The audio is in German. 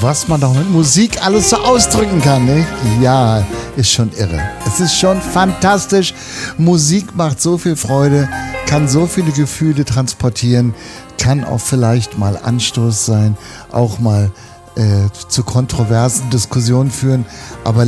was man doch mit Musik alles so ausdrücken kann, ne? Ja, ist schon irre. Es ist schon fantastisch. Musik macht so viel Freude, kann so viele Gefühle transportieren, kann auch vielleicht mal Anstoß sein, auch mal zu kontroversen Diskussionen führen, aber